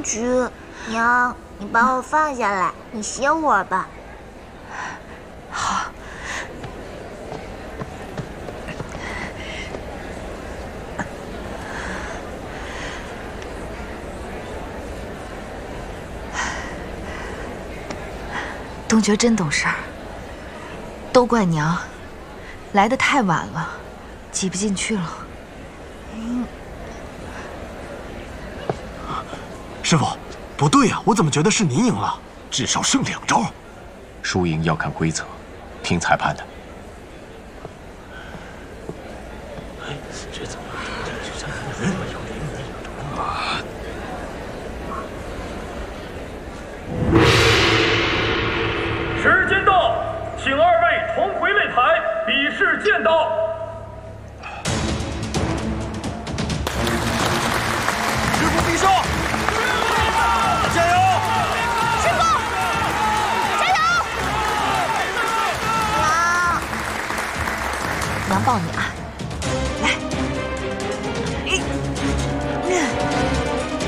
局，娘，你把我放下来，你歇会儿吧。 好。东爵真懂事儿，都怪娘，来得太晚了，挤不进去了。 师傅，不对呀，我怎么觉得是您赢了？ 至少剩2招，输赢要看规则，听裁判的。 这怎么？ 时间到，请2位同回擂台，比试剑道。 师傅必胜！加油！ 师傅，加油！ 娘抱你啊，来。